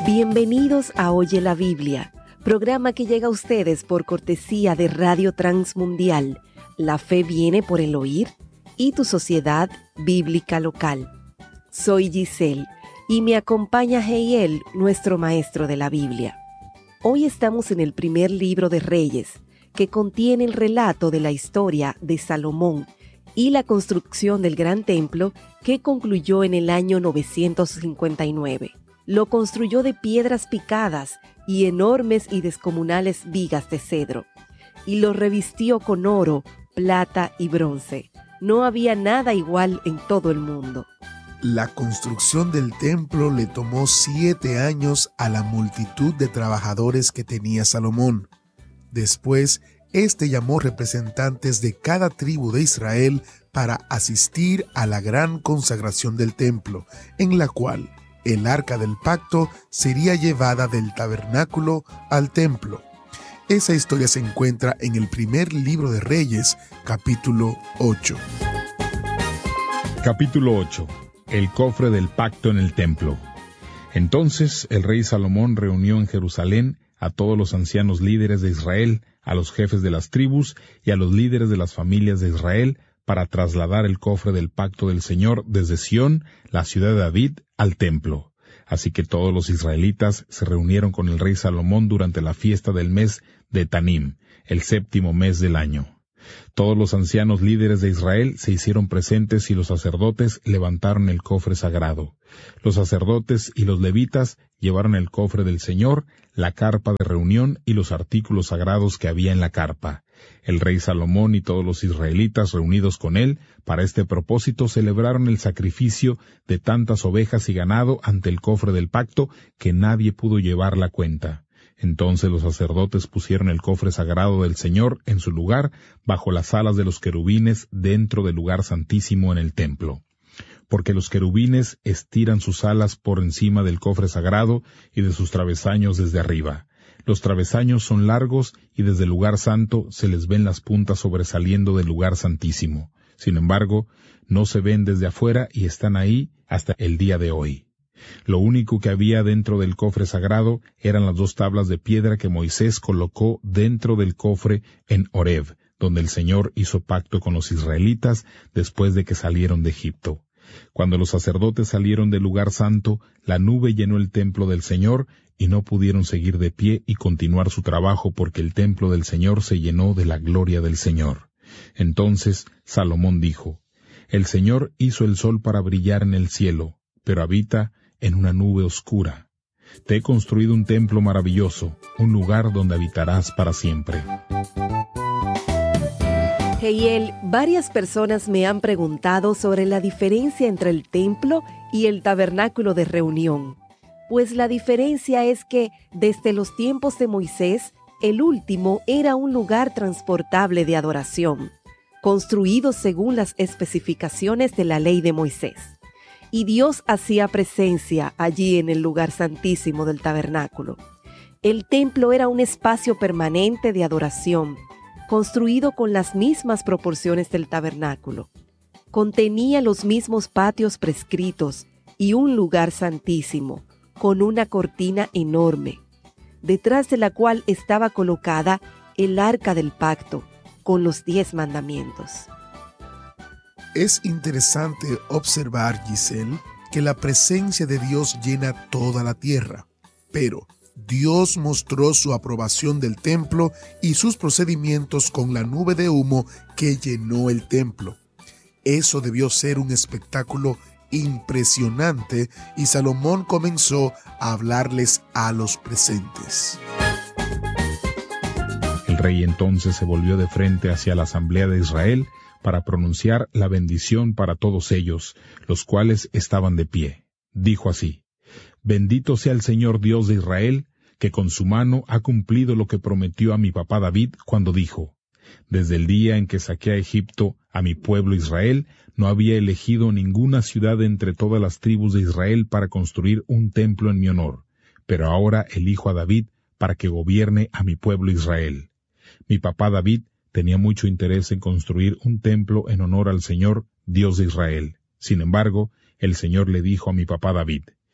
Bienvenidos a Oye la Biblia, programa que llega a ustedes por cortesía de Radio Transmundial. La fe viene por el oír y tu sociedad bíblica local. Soy Giselle y me acompaña Heiel, nuestro maestro de la Biblia. Hoy estamos en el primer libro de Reyes, que contiene el relato de la historia de Salomón y la construcción del gran templo que concluyó en el año 959. Lo construyó de piedras picadas y enormes y descomunales vigas de cedro, y lo revistió con oro, plata y bronce. No había nada igual en todo el mundo. La construcción del templo le tomó 7 años a la multitud de trabajadores que tenía Salomón. Después, llamó representantes de cada tribu de Israel para asistir a la gran consagración del templo, en la cual el arca del pacto sería llevada del tabernáculo al templo. Esa historia se encuentra en el primer libro de Reyes, capítulo 8. Capítulo 8. El cofre del pacto en el templo. Entonces el rey Salomón reunió en Jerusalén a todos los ancianos líderes de Israel, a los jefes de las tribus y a los líderes de las familias de Israel, para trasladar el cofre del pacto del Señor desde Sión, la ciudad de David, al templo. Así que todos los israelitas se reunieron con el rey Salomón durante la fiesta del mes de Tanim, el 7º mes del año. Todos los ancianos líderes de Israel se hicieron presentes y los sacerdotes levantaron el cofre sagrado. Los sacerdotes y los levitas llevaron el cofre del Señor, la carpa de reunión y los artículos sagrados que había en la carpa. El rey Salomón y todos los israelitas reunidos con él para este propósito celebraron el sacrificio de tantas ovejas y ganado ante el cofre del pacto que nadie pudo llevar la cuenta. Entonces los sacerdotes pusieron el cofre sagrado del Señor en su lugar bajo las alas de los querubines dentro del lugar santísimo en el templo. Porque los querubines estiran sus alas por encima del cofre sagrado y de sus travesaños desde arriba. Los travesaños son largos y desde el lugar santo se les ven las puntas sobresaliendo del lugar santísimo. Sin embargo, no se ven desde afuera y están ahí hasta el día de hoy. Lo único que había dentro del cofre sagrado eran las 2 tablas de piedra que Moisés colocó dentro del cofre en Horeb, donde el Señor hizo pacto con los israelitas después de que salieron de Egipto. Cuando los sacerdotes salieron del lugar santo, la nube llenó el templo del Señor y no pudieron seguir de pie y continuar su trabajo porque el templo del Señor se llenó de la gloria del Señor. Entonces Salomón dijo: El Señor hizo el sol para brillar en el cielo, pero habita en una nube oscura. Te he construido un templo maravilloso, un lugar donde habitarás para siempre. Heiel, varias personas me han preguntado sobre la diferencia entre el templo y el tabernáculo de reunión. Pues la diferencia es que, desde los tiempos de Moisés, el último era un lugar transportable de adoración, construido según las especificaciones de la ley de Moisés. Y Dios hacía presencia allí en el lugar santísimo del tabernáculo. El templo era un espacio permanente de adoración, construido con las mismas proporciones del tabernáculo. Contenía los mismos patios prescritos y un lugar santísimo, con una cortina enorme, detrás de la cual estaba colocada el arca del pacto, con los 10 mandamientos. Es interesante observar, Giselle, que la presencia de Dios llena toda la tierra, pero Dios mostró su aprobación del templo y sus procedimientos con la nube de humo que llenó el templo. Eso debió ser un espectáculo impresionante y Salomón comenzó a hablarles a los presentes. El rey entonces se volvió de frente hacia la asamblea de Israel para pronunciar la bendición para todos ellos, los cuales estaban de pie. Dijo así: Bendito sea el Señor Dios de Israel, que con su mano ha cumplido lo que prometió a mi papá David cuando dijo: Desde el día en que saqué a Egipto a mi pueblo Israel, no había elegido ninguna ciudad entre todas las tribus de Israel para construir un templo en mi honor, pero ahora elijo a David para que gobierne a mi pueblo Israel. Mi papá David tenía mucho interés en construir un templo en honor al Señor, Dios de Israel. Sin embargo, el Señor le dijo a mi papá David: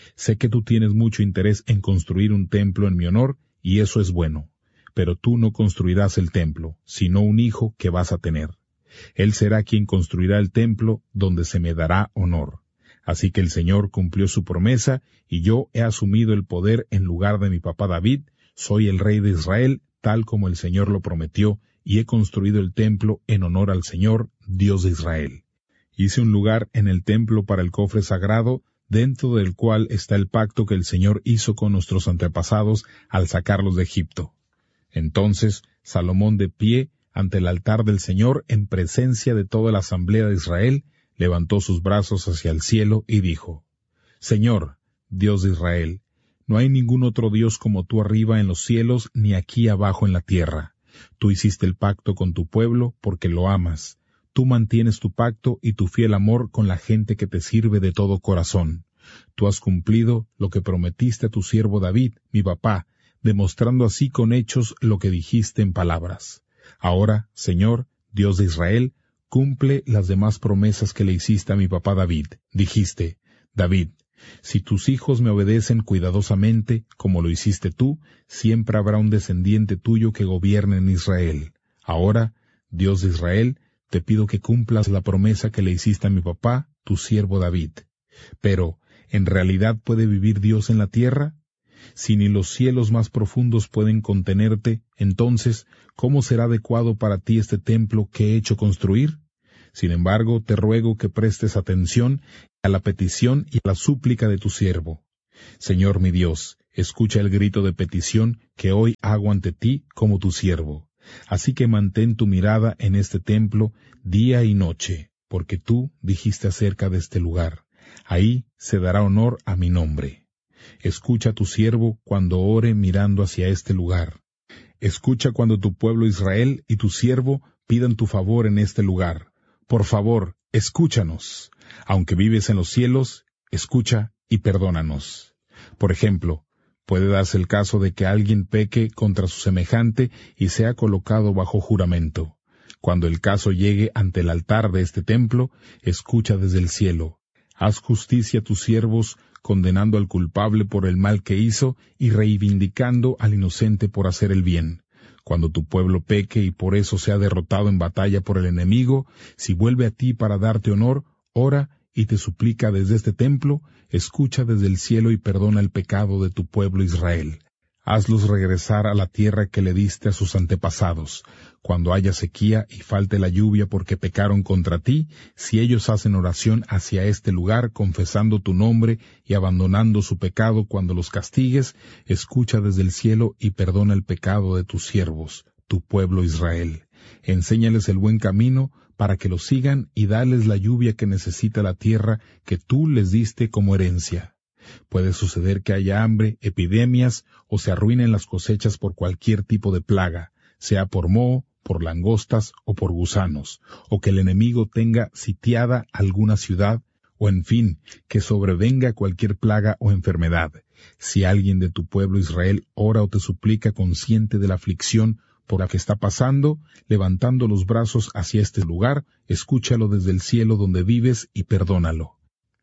Sé que tú tienes mucho interés en construir un templo en mi honor, y eso es bueno. Pero tú no construirás el templo, sino un hijo que vas a tener. Él será quien construirá el templo donde se me dará honor. Así que el Señor cumplió su promesa, y yo he asumido el poder en lugar de mi papá David. Soy el rey de Israel, tal como el Señor lo prometió, y he construido el templo en honor al Señor, Dios de Israel. Hice un lugar en el templo para el cofre sagrado, dentro del cual está el pacto que el Señor hizo con nuestros antepasados al sacarlos de Egipto. Entonces Salomón, de pie ante el altar del Señor, en presencia de toda la asamblea de Israel, levantó sus brazos hacia el cielo y dijo: Señor, Dios de Israel, no hay ningún otro Dios como tú arriba en los cielos ni aquí abajo en la tierra. Tú hiciste el pacto con tu pueblo porque lo amas. Tú mantienes tu pacto y tu fiel amor con la gente que te sirve de todo corazón. Tú has cumplido lo que prometiste a tu siervo David, mi papá, demostrando así con hechos lo que dijiste en palabras. Ahora, Señor, Dios de Israel, cumple las demás promesas que le hiciste a mi papá David. Dijiste: David, si tus hijos me obedecen cuidadosamente, como lo hiciste tú, siempre habrá un descendiente tuyo que gobierne en Israel. Ahora, Dios de Israel, te pido que cumplas la promesa que le hiciste a mi papá, tu siervo David. Pero, ¿en realidad puede vivir Dios en la tierra? Si ni los cielos más profundos pueden contenerte, entonces, ¿cómo será adecuado para ti este templo que he hecho construir? Sin embargo, te ruego que prestes atención a la petición y a la súplica de tu siervo. Señor mi Dios, escucha el grito de petición que hoy hago ante ti como tu siervo. Así que mantén tu mirada en este templo día y noche, porque tú dijiste acerca de este lugar: ahí se dará honor a mi nombre. Escucha a tu siervo cuando ore mirando hacia este lugar. Escucha cuando tu pueblo Israel y tu siervo pidan tu favor en este lugar. Por favor, escúchanos. Aunque vives en los cielos, escucha y perdónanos. Por ejemplo, puede darse el caso de que alguien peque contra su semejante y sea colocado bajo juramento. Cuando el caso llegue ante el altar de este templo, escucha desde el cielo. Haz justicia a tus siervos, condenando al culpable por el mal que hizo y reivindicando al inocente por hacer el bien. Cuando tu pueblo peque y por eso sea derrotado en batalla por el enemigo, si vuelve a ti para darte honor, ora y te suplica desde este templo, escucha desde el cielo y perdona el pecado de tu pueblo Israel. Hazlos regresar a la tierra que le diste a sus antepasados. Cuando haya sequía y falte la lluvia porque pecaron contra ti, si ellos hacen oración hacia este lugar confesando tu nombre y abandonando su pecado cuando los castigues, escucha desde el cielo y perdona el pecado de tus siervos, tu pueblo Israel. Enséñales el buen camino para que lo sigan y dales la lluvia que necesita la tierra que tú les diste como herencia. Puede suceder que haya hambre, epidemias, o se arruinen las cosechas por cualquier tipo de plaga, sea por moho, por langostas o por gusanos, o que el enemigo tenga sitiada alguna ciudad, o en fin, que sobrevenga cualquier plaga o enfermedad. Si alguien de tu pueblo Israel ora o te suplica consciente de la aflicción por la que está pasando, levantando los brazos hacia este lugar, escúchalo desde el cielo donde vives y perdónalo.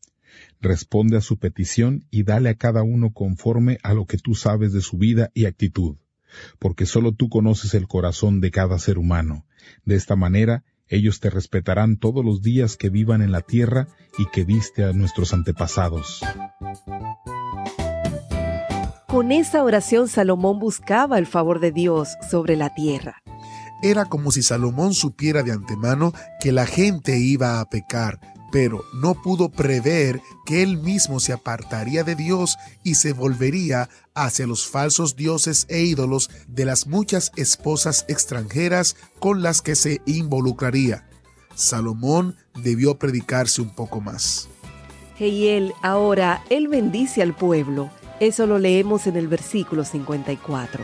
Responde a su petición y dale a cada uno conforme a lo que tú sabes de su vida y actitud, porque solo tú conoces el corazón de cada ser humano. De esta manera, ellos te respetarán todos los días que vivan en la tierra y que diste a nuestros antepasados. Con esa oración Salomón buscaba el favor de Dios sobre la tierra. Era como si Salomón supiera de antemano que la gente iba a pecar, pero no pudo prever que él mismo se apartaría de Dios y se volvería hacia los falsos dioses e ídolos de las muchas esposas extranjeras con las que se involucraría. Salomón debió predicarse un poco más. Y él bendice al pueblo. Eso lo leemos en el versículo 54.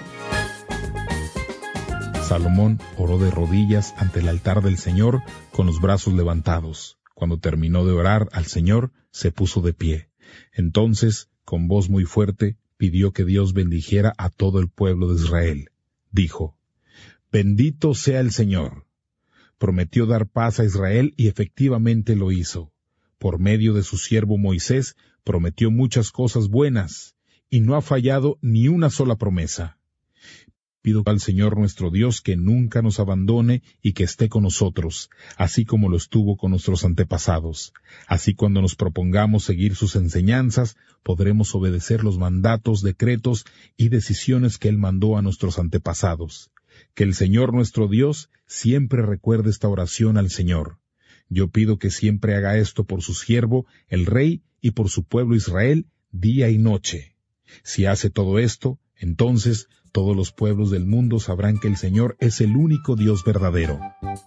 Salomón oró de rodillas ante el altar del Señor con los brazos levantados. Cuando terminó de orar al Señor, se puso de pie. Entonces, con voz muy fuerte, pidió que Dios bendijera a todo el pueblo de Israel. Dijo: «Bendito sea el Señor». Prometió dar paz a Israel y efectivamente lo hizo. Por medio de su siervo Moisés, prometió muchas cosas buenas, y no ha fallado ni una sola promesa. Pido al Señor nuestro Dios que nunca nos abandone y que esté con nosotros, así como lo estuvo con nuestros antepasados. Así cuando nos propongamos seguir sus enseñanzas, podremos obedecer los mandatos, decretos y decisiones que Él mandó a nuestros antepasados. Que el Señor nuestro Dios siempre recuerde esta oración al Señor. Yo pido que siempre haga esto por su siervo, el Rey, y por su pueblo Israel, día y noche. Si hace todo esto, entonces todos los pueblos del mundo sabrán que el Señor es el único Dios verdadero.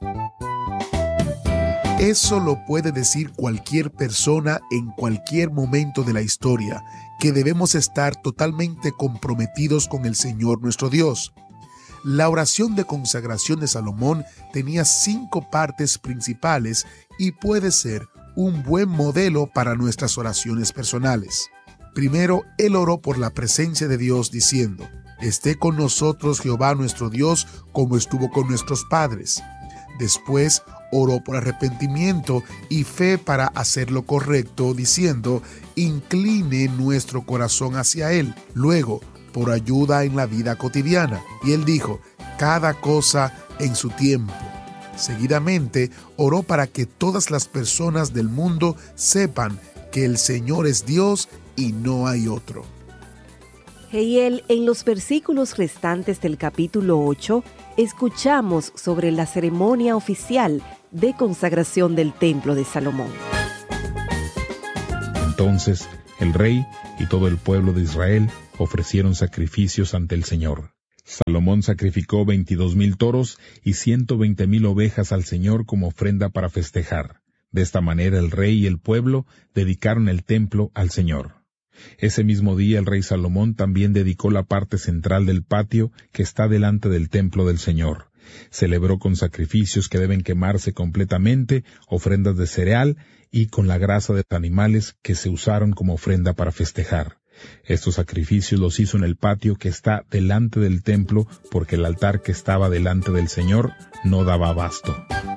Eso lo puede decir cualquier persona en cualquier momento de la historia, que debemos estar totalmente comprometidos con el Señor nuestro Dios. La oración de consagración de Salomón tenía 5 partes principales y puede ser un buen modelo para nuestras oraciones personales. Primero, él oró por la presencia de Dios diciendo: «Esté con nosotros Jehová nuestro Dios como estuvo con nuestros padres». Después, oró por arrepentimiento y fe para hacer lo correcto, diciendo: «Incline nuestro corazón hacia Él». Luego, por ayuda en la vida cotidiana. Y él dijo: «Cada cosa en su tiempo». Seguidamente, oró para que todas las personas del mundo sepan que el Señor es Dios y no hay otro. Jehiel, en los versículos restantes del capítulo 8, escuchamos sobre la ceremonia oficial de consagración del templo de Salomón. Entonces, el rey y todo el pueblo de Israel ofrecieron sacrificios ante el Señor. Salomón sacrificó 22,000 toros y 120,000 ovejas al Señor como ofrenda para festejar. De esta manera el rey y el pueblo dedicaron el templo al Señor. Ese mismo día el rey Salomón también dedicó la parte central del patio que está delante del templo del Señor. Celebró con sacrificios que deben quemarse completamente, ofrendas de cereal y con la grasa de animales que se usaron como ofrenda para festejar. Estos sacrificios los hizo en el patio que está delante del templo, porque el altar que estaba delante del Señor no daba abasto.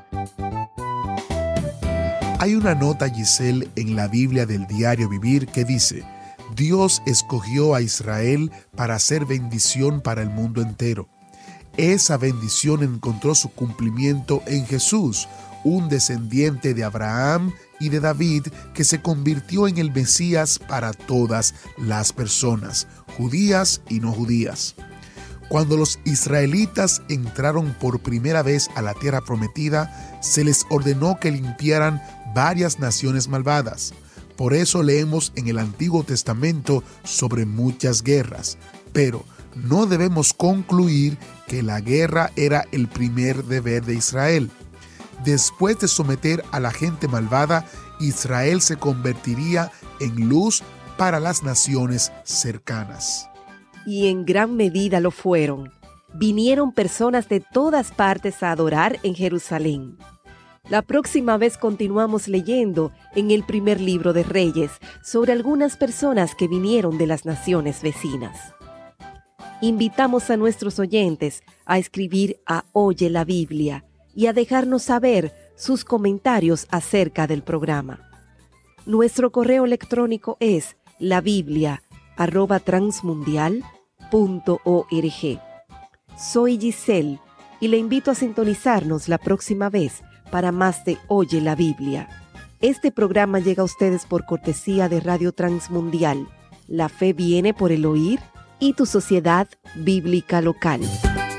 Hay una nota, Giselle, en la Biblia del Diario Vivir que dice: «Dios escogió a Israel para hacer bendición para el mundo entero». Esa bendición encontró su cumplimiento en Jesús, un descendiente de Abraham y de David que se convirtió en el Mesías para todas las personas, judías y no judías. Cuando los israelitas entraron por primera vez a la tierra prometida, se les ordenó que limpiaran varias naciones malvadas. Por eso leemos en el Antiguo Testamento sobre muchas guerras, pero no debemos concluir que la guerra era el primer deber de Israel. Después de someter a la gente malvada, Israel se convertiría en luz para las naciones cercanas. Y en gran medida lo fueron. Vinieron personas de todas partes a adorar en Jerusalén. La próxima vez continuamos leyendo en el primer libro de Reyes sobre algunas personas que vinieron de las naciones vecinas. Invitamos a nuestros oyentes a escribir a Oye la Biblia y a dejarnos saber sus comentarios acerca del programa. Nuestro correo electrónico es labiblia@transmundial.org. Soy Giselle y le invito a sintonizarnos la próxima vez para más de Oye la Biblia. Este programa llega a ustedes por cortesía de Radio Transmundial. La fe viene por el oír y tu sociedad bíblica local.